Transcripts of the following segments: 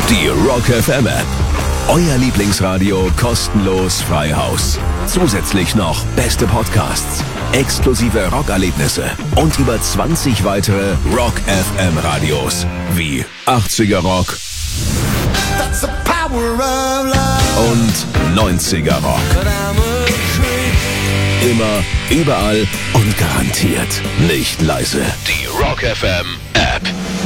Die Rock FM App. Euer Lieblingsradio kostenlos frei Haus. Zusätzlich noch beste Podcasts, exklusive Rockerlebnisse und über 20 weitere Rock FM Radios wie 80er Rock und 90er Rock. Immer, überall und garantiert nicht leise. Die Rock FM App.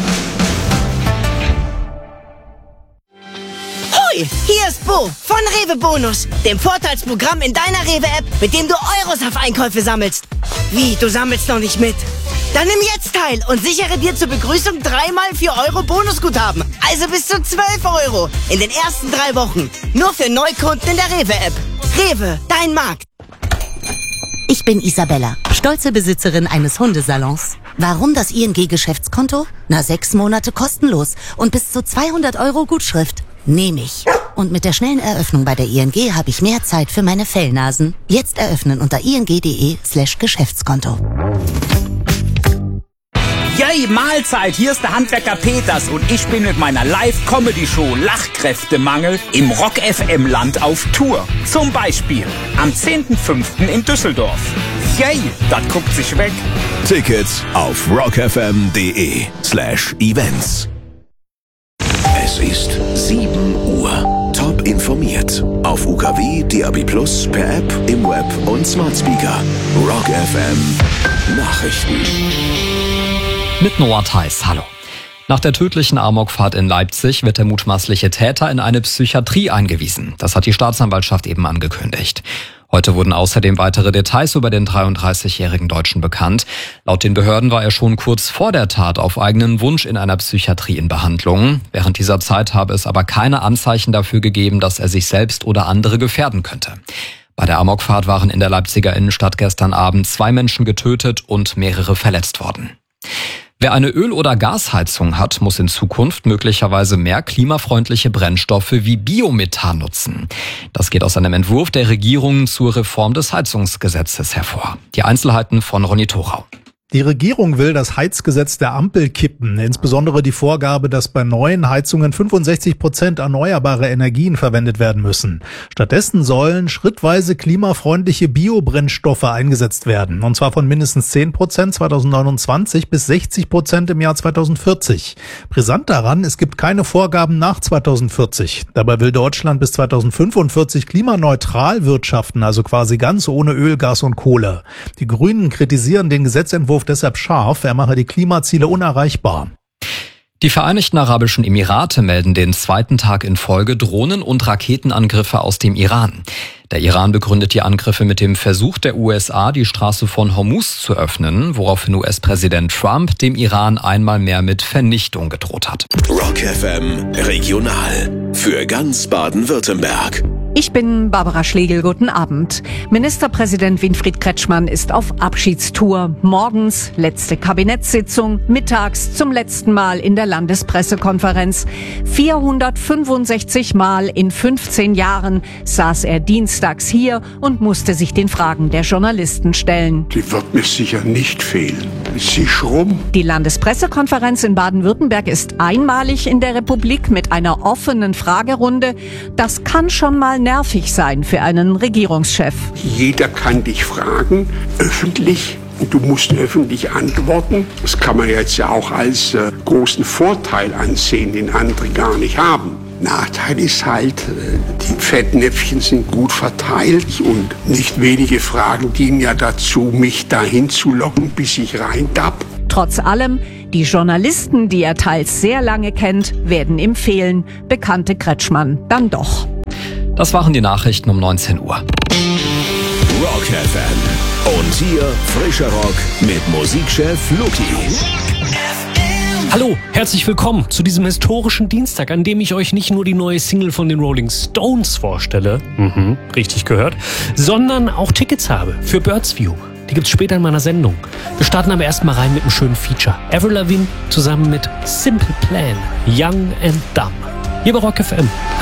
Hoi, hier ist Bo von Rewe Bonus, dem Vorteilsprogramm in deiner Rewe-App, mit dem du Euros auf Einkäufe sammelst. Wie, du sammelst noch nicht mit? Dann nimm jetzt teil und sichere dir zur Begrüßung 3x 4 Euro Bonusguthaben. Also bis zu 12 Euro in den ersten 3 Wochen. Nur für Neukunden in der Rewe-App. Rewe, dein Markt. Ich bin Isabella, stolze Besitzerin eines Hundesalons. Warum das ING-Geschäftskonto? 6 Monate kostenlos und bis zu 200 Euro Gutschrift. Nehme ich. Und mit der schnellen Eröffnung bei der ING habe ich mehr Zeit für meine Fellnasen. Jetzt eröffnen unter ing.de/Geschäftskonto. Yay, Mahlzeit, hier ist der Handwerker Peters und ich bin mit meiner Live-Comedy-Show Lachkräftemangel im Rock-FM-Land auf Tour. Zum Beispiel am 10.05. in Düsseldorf. Yay, das guckt sich weg. Tickets auf rockfm.de/events. Es ist 7 Uhr. Top informiert. Auf UKW, DAB+, per App, im Web und Smart Speaker. Rock FM Nachrichten. Mit Noah Theis, hallo. Nach der tödlichen Amokfahrt in Leipzig wird der mutmaßliche Täter in eine Psychiatrie eingewiesen. Das hat die Staatsanwaltschaft eben angekündigt. Heute wurden außerdem weitere Details über den 33-jährigen Deutschen bekannt. Laut den Behörden war er schon kurz vor der Tat auf eigenen Wunsch in einer Psychiatrie in Behandlung. Während dieser Zeit habe es aber keine Anzeichen dafür gegeben, dass er sich selbst oder andere gefährden könnte. Bei der Amokfahrt waren in der Leipziger Innenstadt gestern Abend 2 Menschen getötet und mehrere verletzt worden. Wer eine Öl- oder Gasheizung hat, muss in Zukunft möglicherweise mehr klimafreundliche Brennstoffe wie Biomethan nutzen. Das geht aus einem Entwurf der Regierung zur Reform des Heizungsgesetzes hervor. Die Einzelheiten von Ronny Thorau. Die Regierung will das Heizgesetz der Ampel kippen, insbesondere die Vorgabe, dass bei neuen Heizungen 65% erneuerbare Energien verwendet werden müssen. Stattdessen sollen schrittweise klimafreundliche Biobrennstoffe eingesetzt werden, und zwar von mindestens 10% 2029 bis 60% im Jahr 2040. Brisant daran, es gibt keine Vorgaben nach 2040. Dabei will Deutschland bis 2045 klimaneutral wirtschaften, also quasi ganz ohne Öl, Gas und Kohle. Die Grünen kritisieren den Gesetzentwurf deshalb scharf, er mache die Klimaziele unerreichbar. Die Vereinigten Arabischen Emirate melden den 2. Tag in Folge Drohnen- und Raketenangriffe aus dem Iran. Der Iran begründet die Angriffe mit dem Versuch der USA, die Straße von Hormuz zu öffnen, woraufhin US-Präsident Trump dem Iran einmal mehr mit Vernichtung gedroht hat. Rock FM Regional für ganz Baden-Württemberg. Ich bin Barbara Schlegel, guten Abend. Ministerpräsident Winfried Kretschmann ist auf Abschiedstour. Morgens letzte Kabinettssitzung, mittags zum letzten Mal in der Landespressekonferenz. 465 Mal in 15 Jahren saß er dienstags hier und musste sich den Fragen der Journalisten stellen. Die wird mir sicher nicht fehlen. Ist sie rum? Die Landespressekonferenz in Baden-Württemberg ist einmalig in der Republik mit einer offenen Fragerunde. Das kann schon mal nervig sein für einen Regierungschef. Jeder kann dich fragen, öffentlich. Und du musst öffentlich antworten. Das kann man jetzt ja auch als großen Vorteil ansehen, den andere gar nicht haben. Nachteil ist halt, die Fettnäpfchen sind gut verteilt und nicht wenige Fragen dienen ja dazu, mich dahin zu locken, bis ich reintapp. Trotz allem, die Journalisten, die er teils sehr lange kennt, werden ihm fehlen, bekannte Kretschmann dann doch. Das waren die Nachrichten um 19 Uhr. Rock FM. Und hier frischer Rock mit Musikchef Luki. Hallo, herzlich willkommen zu diesem historischen Dienstag, an dem ich euch nicht nur die neue Single von den Rolling Stones vorstelle, richtig gehört, sondern auch Tickets habe für Birds View. Die gibt's später in meiner Sendung. Wir starten aber erstmal rein mit einem schönen Feature. Avril Lavigne zusammen mit Simple Plan, Young and Dumb. Hier bei Rock FM.